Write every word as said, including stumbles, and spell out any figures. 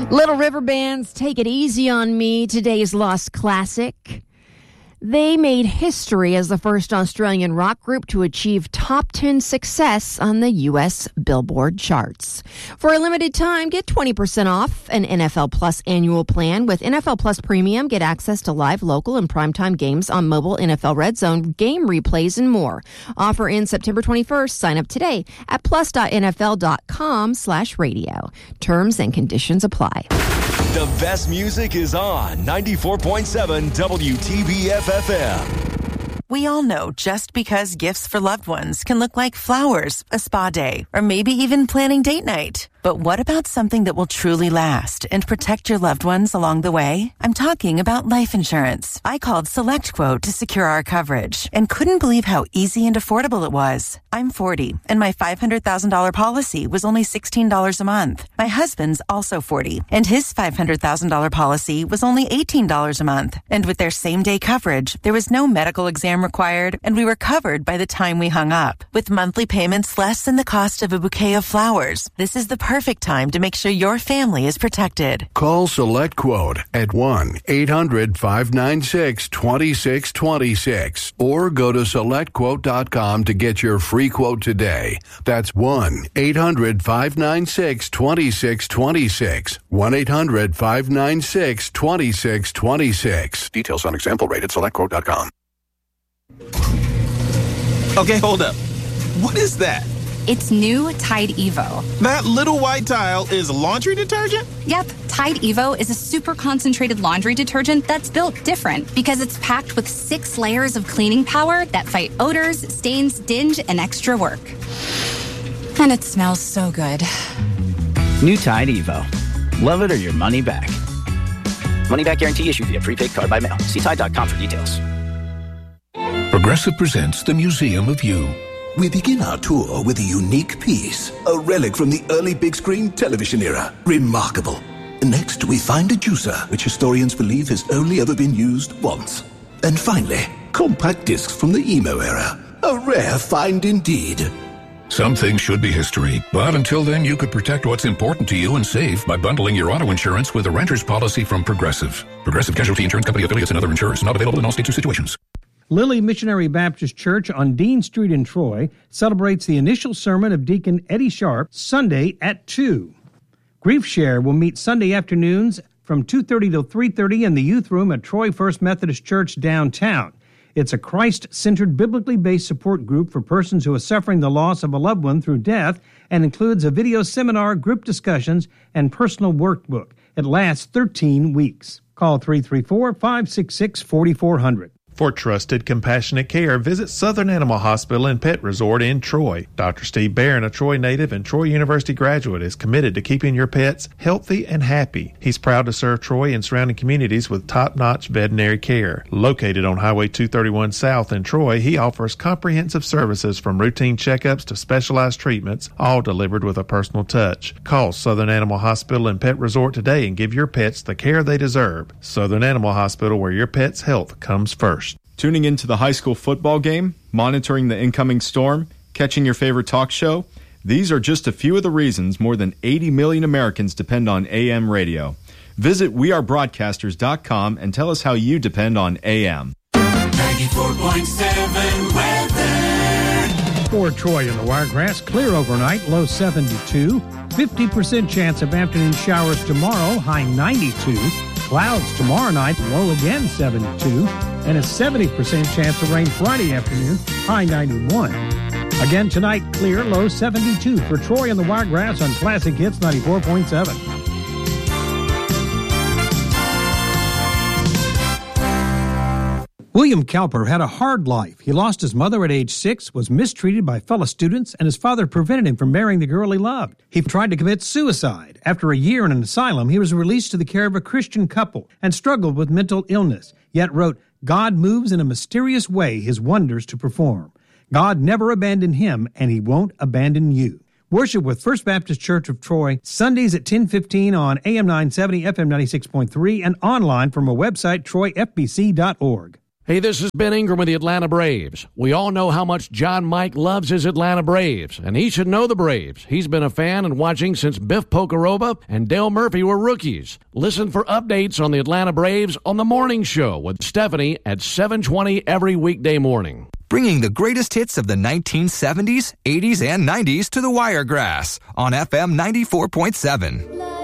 Little River Band's Take It Easy on Me, today's Lost Classic. They made history as the first Australian rock group to achieve top ten success on the U S Billboard charts. For a limited time, get twenty percent off an N F L Plus annual plan. With N F L Plus Premium, get access to live, local, and primetime games on mobile, N F L Red Zone, game replays, and more. Offer ends September twenty-first. Sign up today at plus.nfl.com slash radio. Terms and conditions apply. The best music is on ninety-four point seven W T B F F M. We all know just because gifts for loved ones can look like flowers, a spa day, or maybe even planning date night. But what about something that will truly last and protect your loved ones along the way? I'm talking about life insurance. I called SelectQuote to secure our coverage and couldn't believe how easy and affordable it was. I'm forty, and my five hundred thousand dollars policy was only sixteen dollars a month. My husband's also forty, and his five hundred thousand dollars policy was only eighteen dollars a month. And with their same-day coverage, there was no medical exam required, and we were covered by the time we hung up. With monthly payments less than the cost of a bouquet of flowers, this is the perfect time to make sure your family is protected. Call SelectQuote at one eight hundred five nine six two six two six or go to select quote dot com to get your free quote today. That's one eight hundred five nine six two six two six. one eight hundred five nine six two six two six. Details on example rate at select quote dot com. Okay, hold up. What is that? It's new Tide Evo. That little white tile is laundry detergent? Yep, Tide Evo is a super concentrated laundry detergent that's built different because it's packed with six layers of cleaning power that fight odors, stains, dinge, and extra work. And it smells so good. New Tide Evo. Love it or your money back. Money back guarantee issued via prepaid card by mail. See Tide dot com for details. Progressive presents the Museum of You. We begin our tour with a unique piece, a relic from the early big screen television era. Remarkable. Next, we find a juicer, which historians believe has only ever been used once. And finally, compact discs from the emo era. A rare find indeed. Some things should be history, but until then, you could protect what's important to you and save by bundling your auto insurance with a renter's policy from Progressive. Progressive Casualty Insurance Company affiliates and other insurers. Not available in all states or situations. Lily Missionary Baptist Church on Dean Street in Troy celebrates the initial sermon of Deacon Eddie Sharp Sunday at two. Grief Share will meet Sunday afternoons from two thirty to three thirty in the youth room at Troy First Methodist Church downtown. It's a Christ-centered, biblically based support group for persons who are suffering the loss of a loved one through death and includes a video seminar, group discussions, and personal workbook. It lasts thirteen weeks. Call three three four, five six six, four four zero zero. For trusted, compassionate care, visit Southern Animal Hospital and Pet Resort in Troy. Doctor Steve Barron, a Troy native and Troy University graduate, is committed to keeping your pets healthy and happy. He's proud to serve Troy and surrounding communities with top-notch veterinary care. Located on Highway two thirty-one South in Troy, he offers comprehensive services from routine checkups to specialized treatments, all delivered with a personal touch. Call Southern Animal Hospital and Pet Resort today and give your pets the care they deserve. Southern Animal Hospital, where your pet's health comes first. Tuning into the high school football game, monitoring the incoming storm, catching your favorite talk show, these are just a few of the reasons more than eighty million Americans depend on A M radio. Visit we are broadcasters dot com and tell us how you depend on A M. ninety-four point seven weather. For Troy and the Wiregrass, clear overnight, low seventy-two. fifty percent chance of afternoon showers tomorrow, high ninety-two. Clouds tomorrow night, low again seventy-two. And a seventy percent chance of rain Friday afternoon, high ninety-one. Again tonight, clear, low seventy-two. For Troy and the Wiregrass on Classic Hits ninety-four point seven. William Cowper had a hard life. He lost his mother at age six, was mistreated by fellow students, and his father prevented him from marrying the girl he loved. He tried to commit suicide. After a year in an asylum, he was released to the care of a Christian couple and struggled with mental illness, yet wrote, "God moves in a mysterious way his wonders to perform. God never abandoned him, and he won't abandon you." Worship with First Baptist Church of Troy, Sundays at ten fifteen on A M nine seventy, F M ninety-six point three, and online from a website, troy f b c dot org. Hey, this is Ben Ingram with the Atlanta Braves. We all know how much John Mike loves his Atlanta Braves, and he should know the Braves. He's been a fan and watching since Biff Pocoroba and Dale Murphy were rookies. Listen for updates on the Atlanta Braves on The Morning Show with Stephanie at seven twenty every weekday morning. Bringing the greatest hits of the nineteen seventies, eighties, and nineties to the Wiregrass on F M ninety-four point seven.